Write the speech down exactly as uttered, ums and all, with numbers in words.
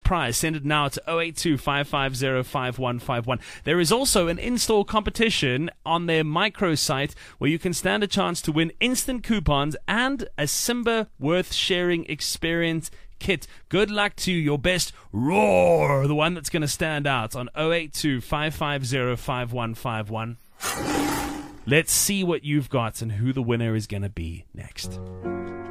prize. Send it now to oh eight two, five five zero, five one five one. There is also an in-store competition on their micro site where you can stand a chance to win instant coupons and a Simba Worth Sharing Experience kit. Good luck to you. Your best roar, the one that's going to stand out, on oh eight two, five five zero, five one five one. Let's see what you've got and who the winner is going to be next.